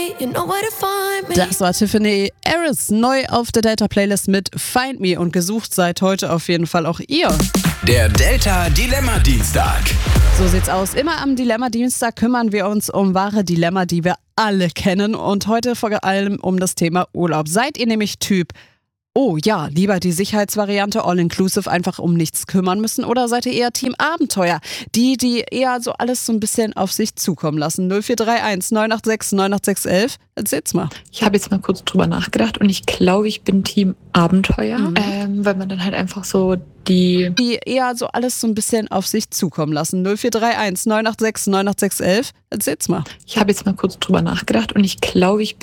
you know where to find me. Das war Tiffany Harris, neu auf der Delta-Playlist mit Find Me und gesucht seid heute auf jeden Fall auch ihr. Der Delta Dilemma Dienstag. So sieht's aus. Immer am Dilemma-Dienstag kümmern wir uns um wahre Dilemma, die wir alle kennen und heute vor allem um das Thema Urlaub. Seid ihr nämlich Typ, oh ja, lieber die Sicherheitsvariante All-Inclusive, einfach um nichts kümmern müssen, oder seid ihr eher Team Abenteuer, die eher so alles so ein bisschen auf sich zukommen lassen? 0431 986 98611, erzähl's mal. Ich habe jetzt mal kurz drüber nachgedacht und ich glaube, ich bin Team Abenteuer, weil man dann halt einfach so die eher so alles so ein bisschen auf sich zukommen lassen. 0431 986 98611, erzähl's mal. Ich habe jetzt mal kurz drüber nachgedacht und ich glaube, ich bin